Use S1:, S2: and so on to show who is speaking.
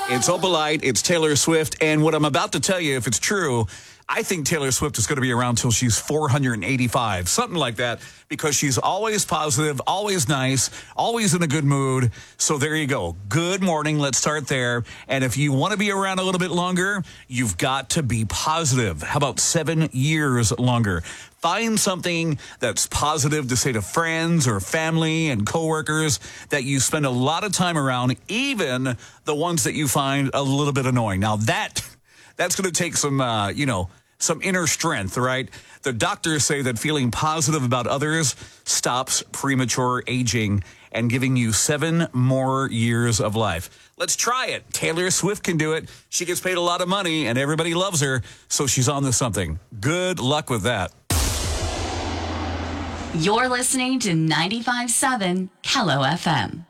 S1: It's Opalite, it's Taylor Swift, and what I'm about to tell you, if it's true, I think Taylor Swift is going to be around till she's 485, something like that, because she's always positive, always nice, always in a good mood. So there you go. Good morning. Let's start there. And if you want to be around a little bit longer, you've got to be positive. How about 7 years longer? Find something that's positive to say to friends or family and coworkers that you spend a lot of time around, even the ones that you find a little bit annoying. Now that's going to take some, some inner strength, right? The doctors say that feeling positive about others stops premature aging and giving you 7 more years of life. Let's try it. Taylor Swift can do it. She gets paid a lot of money and everybody loves her, so she's on to something. Good luck with that.
S2: You're listening to 95.7 Kello FM.